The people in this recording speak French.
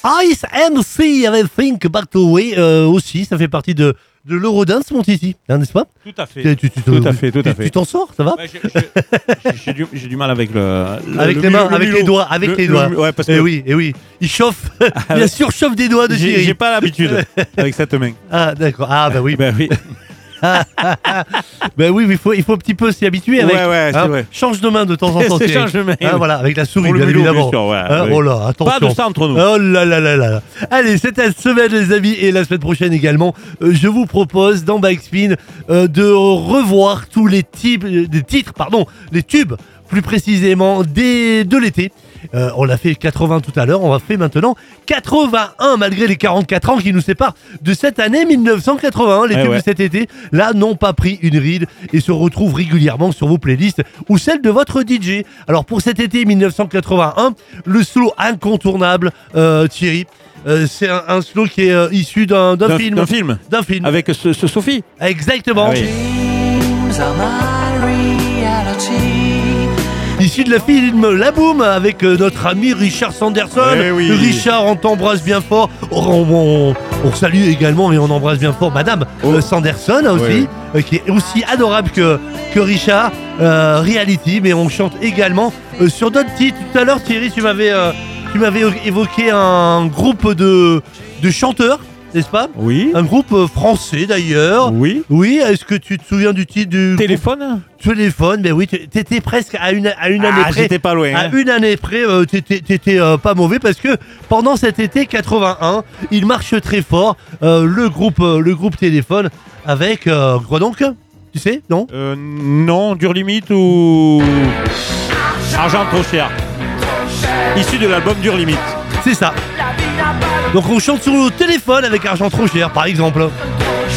Ice and See Everything Back to Way aussi, ça fait partie de l'Eurodance, mon Titi, hein, n'est-ce pas? Tout à fait. Tout à fait. Tu t'en sors, ça va? J'ai du mal avec avec les mains, avec les doigts, Ouais, parce que Eh oui, il chauffe, bien sûr, chauffe des doigts de Thierry. j'ai pas l'habitude avec cette main. Ah d'accord, bah oui. Ben oui. Ben oui, il faut un petit peu s'y habituer avec. Ouais, c'est vrai. Change de main de temps en temps. C'est change de main. Voilà, avec la souris, Pour le bien mulot, évidemment. bien sûr, ouais. Oh là, attention. Pas de ça entre nous. Oh là là là là. Allez, c'est cette semaine, les amis, et la semaine prochaine également. Je vous propose dans Backspin de revoir tous les titres, les tubes, plus précisément de l'été. On l'a fait 80 tout à l'heure, on va faire maintenant 81 malgré les 44 ans qui nous séparent de cette année 1981. Les tubes de cet été, là, n'ont pas pris une ride et se retrouvent régulièrement sur vos playlists ou celles de votre DJ. Alors pour cet été 1981, le slow incontournable, Thierry, c'est un slow qui est issu d'un film. D'un film. Avec ce Sophie. Exactement. Ah, oui. Ici de la film La Boum avec notre ami Richard Sanderson. Oui. Richard, on t'embrasse bien fort. On salue également et on embrasse bien fort Madame Sanderson aussi, qui est aussi adorable que Richard. Reality, mais on chante également sur d'autres titres. Tout à l'heure, Thierry, tu m'avais évoqué un groupe de chanteurs, n'est-ce pas? Oui. Un groupe français d'ailleurs. Oui. Oui, est-ce que tu te souviens du titre du Téléphone. Téléphone, mais oui, t'étais presque à une année près. J'étais pas loin. À une année près, t'étais pas mauvais parce que pendant cet été 81, il marche très fort, le groupe Téléphone avec quoi donc? Tu sais, non? Non, Dur Limite ou Argent trop cher. Issu de l'album Dur Limite. C'est ça. Donc on chante sur le téléphone avec Argent trop cher, par exemple.